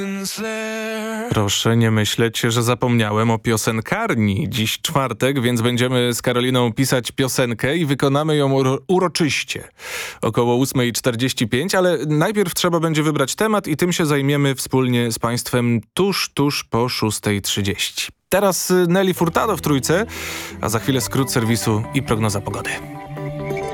Proszę nie myśleć, że zapomniałem o piosenkarni. Dziś czwartek, więc będziemy z Karoliną pisać piosenkę i wykonamy ją uroczyście. Około 8:45, ale najpierw trzeba będzie wybrać temat i tym się zajmiemy wspólnie z Państwem tuż po 6:30. Teraz Nelly Furtado w trójce, a za chwilę skrót serwisu i prognoza pogody.